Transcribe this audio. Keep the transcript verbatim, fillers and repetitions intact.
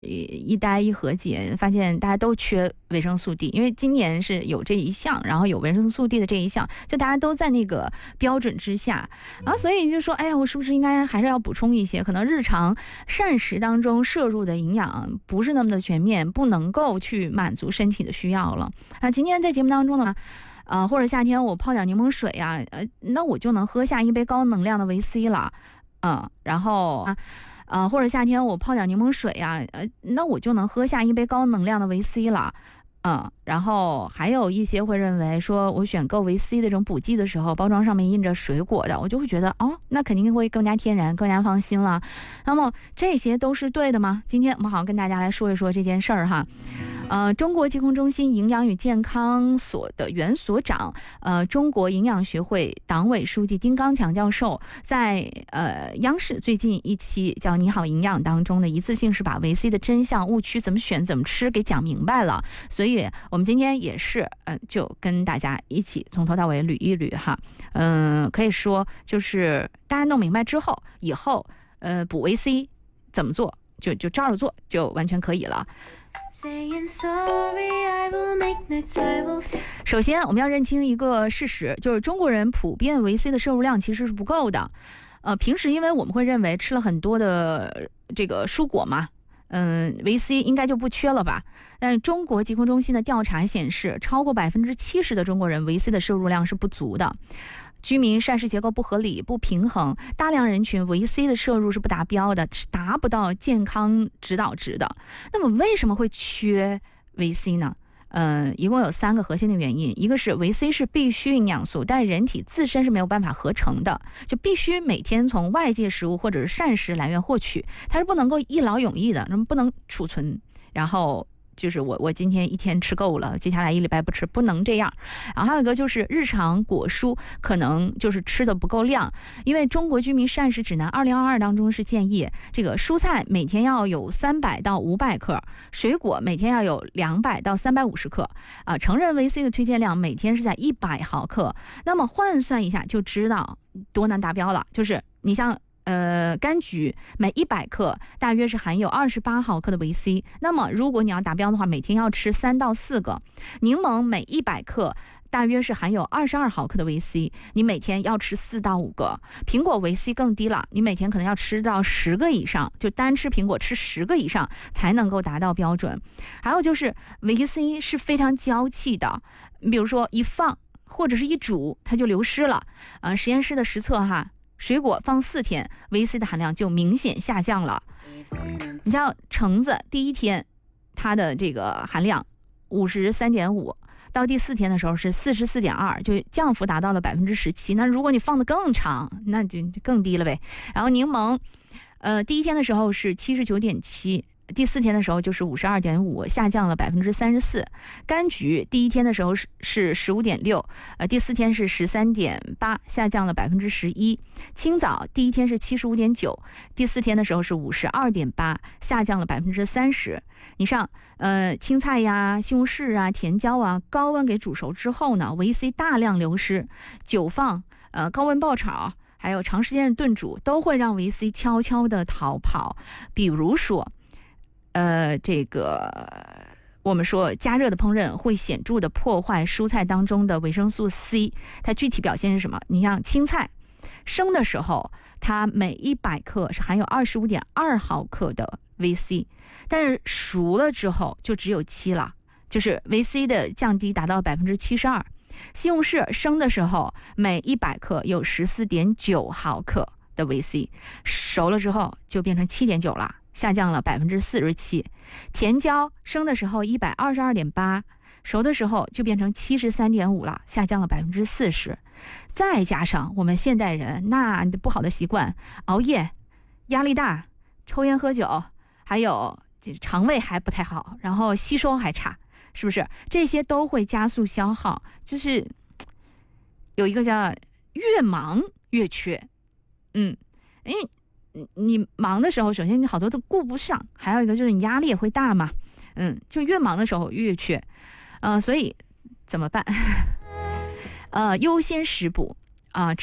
一呆一合计，发现大家都缺维生素 D， 因为今年是有这一项，然后有维生素 D 的这一项，就大家都在那个标准之下，然后所以就说，哎呀，我是不是应该还是要补充一些？可能日常膳食当中摄入的营养不是那么的全面，不能够去满足身体的需要了。啊，今天在节目当中呢，呃，或者夏天我泡点柠檬水啊，呃，那我就能喝下一杯高能量的维 C 了，嗯，然后啊。呃，或者夏天我泡点柠檬水啊，呃，那我就能喝下一杯高能量的维 C 了，嗯，然后还有一些会认为说，我选购维 C 的这种补剂的时候，包装上面印着水果的，我就会觉得，哦，那肯定会更加天然，更加放心了。那么这些都是对的吗？今天我们好好跟大家来说一说这件事儿哈。呃，中国疾控中心营养与健康所的原所长，呃，中国营养学会党委书记丁刚强教授，在呃央视最近一期叫《你好营养》当中呢，一次性是把维 C 的真相、误区、怎么选、怎么吃给讲明白了。所以我们今天也是，呃，就跟大家一起从头到尾捋一捋哈。嗯、呃，可以说就是大家弄明白之后，以后呃补维 C 怎么做，就就照着做，就完全可以了。首先我们要认清一个事实，就是中国人普遍维 C 的摄入量其实是不够的。呃，平时因为我们会认为吃了很多的这个蔬果嘛，嗯，维 C 应该就不缺了吧？但是中国疾控中心的调查显示，超过百分之七十的中国人维 C 的摄入量是不足的。居民膳食结构不合理、不平衡，大量人群维 C 的摄入是不达标的，是达不到健康指导值的。那么为什么会缺维 C 呢？呃，一共有三个核心的原因，一个是维 C 是必需营养素，但人体自身是没有办法合成的，就必须每天从外界食物或者是膳食来源获取，它是不能够一劳永逸的，不能储存，然后就是我我今天一天吃够了，接下来一礼拜不吃，不能这样。然后还有一个就是日常果蔬可能就是吃的不够量，因为中国居民膳食指南二零二二当中是建议这个蔬菜每天要有三百到五百克，水果每天要有两百到三百五十克啊。成人维 C 的推荐量每天是在一百毫克，那么换算一下就知道多难达标了。就是你像呃，柑橘每一百克大约是含有二十八毫克的维 C， 那么如果你要达标的话，每天要吃三到四个。柠檬每一百克大约是含有二十二毫克的维 C， 你每天要吃四到五个。苹果维 C 更低了，你每天可能要吃到十个以上，就单吃苹果吃十个以上才能够达到标准。还有就是维 C 是非常娇气的，比如说一放或者是一煮它就流失了。呃，实验室的实测哈，水果放四天，维 C 的含量就明显下降了。你像橙子，第一天它的这个含量五十三点五，到第四天的时候是四十四点二，就降幅达到了百分之十七。那如果你放得更长，那就更低了呗。然后柠檬，呃，第一天的时候是七十九点七。第四天的时候就是五十二点五，下降了百分之三十四。柑橘第一天的时候是是十五点六，呃，第四天是十三点八，下降了百分之十一。青枣第一天是七十五点九，第四天的时候是五十二点八，下降了百分之三十。你像呃青菜呀、西红柿啊、甜椒啊，高温给煮熟之后呢，维 C 大量流失。久放、呃高温爆炒，还有长时间的炖煮，都会让维 C 悄悄的逃跑。比如说。呃，这个我们说加热的烹饪会显著的破坏蔬菜当中的维生素 C， 它具体表现是什么？你像青菜，生的时候它每一百克是含有 二十五点二毫克的维 C， 但是熟了之后就只有七了，就是维 C 的降低达到 百分之七十二。西红柿生的时候每一百克有 十四点九毫克的维 C， 熟了之后就变成 七点九了，下降了 百分之四十七。甜椒生的时候 一百二十二点八， 熟的时候就变成 七十三点五 了，下降了 百分之四十。再加上我们现代人那不好的习惯，熬夜、压力大、抽烟喝酒，还有肠胃还不太好，然后吸收还差，是不是？这些都会加速消耗，就是有一个叫越忙越缺。嗯，因为你忙的时候，首先你好多都顾不上，还有一个就是你压力也会大嘛，嗯，就越忙的时候越缺，呃，所以怎么办？呃，优先食补啊、呃。